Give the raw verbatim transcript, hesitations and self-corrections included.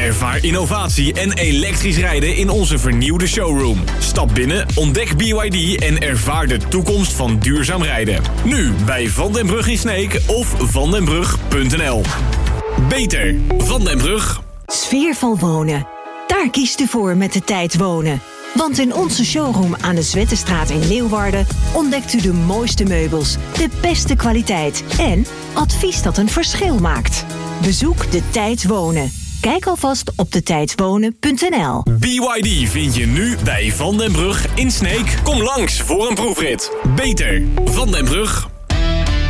Ervaar innovatie en elektrisch rijden in onze vernieuwde showroom. Stap binnen, ontdek B Y D en ervaar de toekomst van duurzaam rijden. Nu bij Van den Brug in Sneek of vandenbrug punt n l. Beter Van den Brug. Sfeervol wonen. Daar kiest u voor met De Tijd Wonen. Want in onze showroom aan de Zwettenstraat in Leeuwarden ontdekt u de mooiste meubels, de beste kwaliteit en advies dat een verschil maakt. Bezoek De Tijd Wonen. Kijk alvast op de tijd wonen punt n l. B Y D vind je nu bij Van den Brug in Sneek. Kom langs voor een proefrit. Beter Van den Brug.